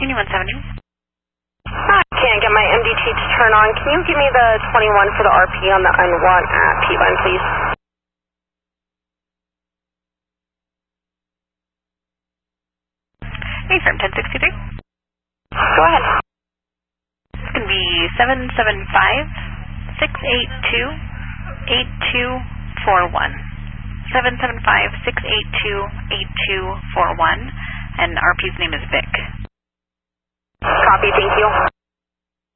Union 170. I can't get my MDT to turn on. Can you give me the 21 for the RP on the N1 at P-Line, please? Hey, firm 1063. Go ahead. It's going to be 775-682-8241. 775-682-8241. And RP's name is Vic. Copy, thank you.